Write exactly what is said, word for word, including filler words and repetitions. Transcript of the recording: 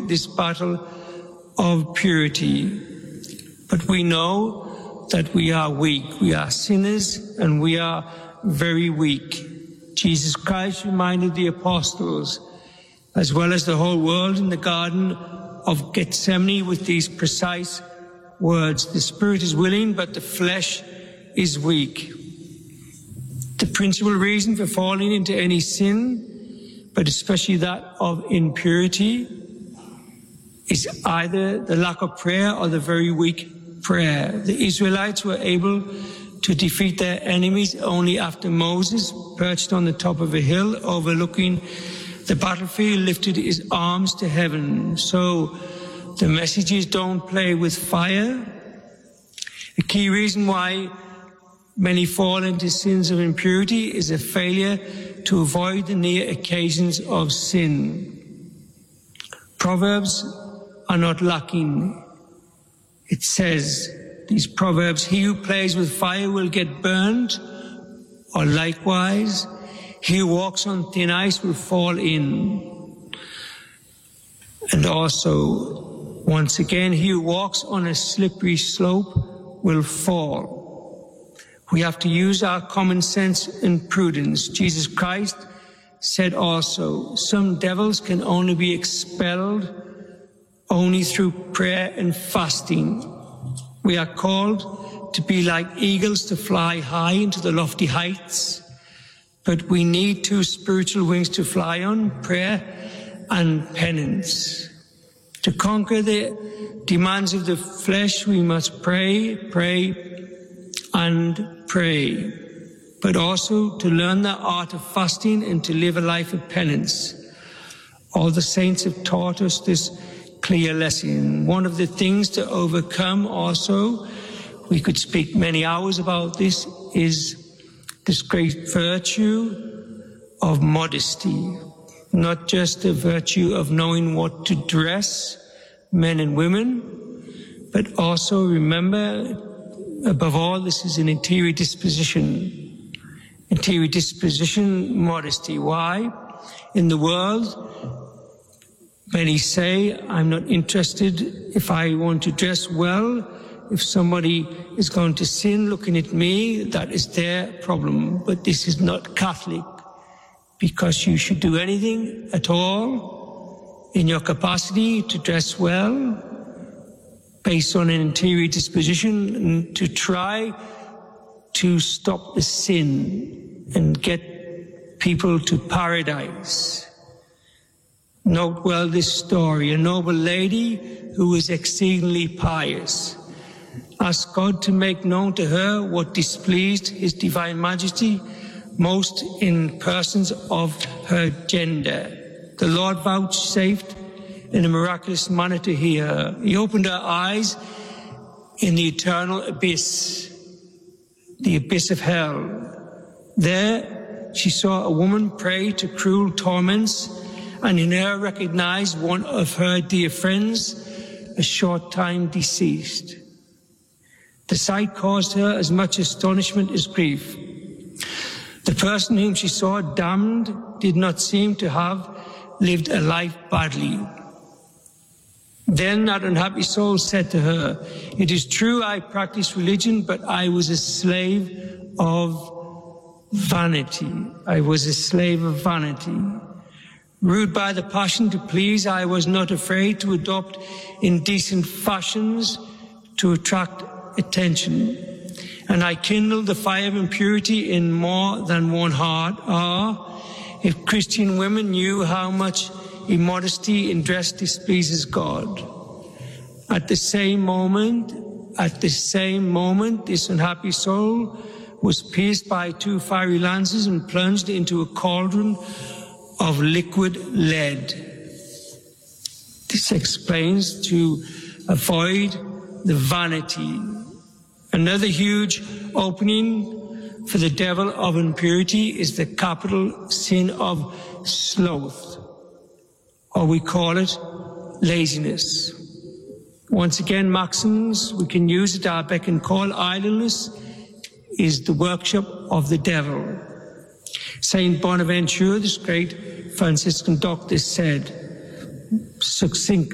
win this battle of purity. But we know that we are weak. We are sinners and we are very weak. Jesus Christ reminded the apostles, as well as the whole world in the Garden of Gethsemane, with these precise words: the spirit is willing, but the flesh is weak. The principal reason for falling into any sin, but especially that of impurity, is either the lack of prayer or the very weak prayer. The Israelites were able to defeat their enemies only after Moses, perched on the top of a hill overlooking the battlefield, lifted his arms to heaven. So the message is, don't play with fire. A key reason why many fall into sins of impurity is a failure to avoid the near occasions of sin. Proverbs are not lacking. It says, these proverbs, he who plays with fire will get burned, or likewise, he who walks on thin ice will fall in. And also, once again, he who walks on a slippery slope will fall. We have to use our common sense and prudence. Jesus Christ said also, some devils can only be expelled only through prayer and fasting. We are called to be like eagles, to fly high into the lofty heights, but we need two spiritual wings to fly on: prayer and penance. To conquer the demands of the flesh, we must pray, pray, and pray, but also to learn the art of fasting and to live a life of penance. All the saints have taught us this clear lesson. One of the things to overcome also, we could speak many hours about this, is this great virtue of modesty. Not just the virtue of knowing what to dress, men and women, but also remember, above all, this is an interior disposition. Interior disposition, modesty. Why? In the world, many say, I'm not interested if I want to dress well. If somebody is going to sin looking at me, that is their problem. But this is not Catholic, because you should do anything at all in your capacity to dress well, based on an interior disposition, and to try to stop the sin and get people to paradise. Note well this story. A noble lady who was exceedingly pious asked God to make known to her what displeased His Divine Majesty most in persons of her gender. The Lord vouchsafed in a miraculous manner to hear her. He opened her eyes in the eternal abyss, the abyss of hell. There she saw a woman prey to cruel torments, and in her recognized one of her dear friends, a short time deceased. The sight caused her as much astonishment as grief. The person whom she saw damned did not seem to have lived a life badly. Then that unhappy soul said to her, it is true I practiced religion, but I was a slave of vanity. I was a slave of vanity. Ruled by the passion to please, I was not afraid to adopt indecent fashions to attract attention. And I kindled the fire of impurity in more than one heart. Ah, if Christian women knew how much immodesty in dress displeases God. At the same moment, at the same moment, this unhappy soul was pierced by two fiery lances and plunged into a cauldron of liquid lead. This explains to avoid the vanity. Another huge opening for the devil of impurity is the capital sin of sloth, or we call it laziness. Once again, maxims we can use at our beck and call. Idleness is the workshop of the devil. Saint Bonaventure, this great Franciscan doctor, said succinctly,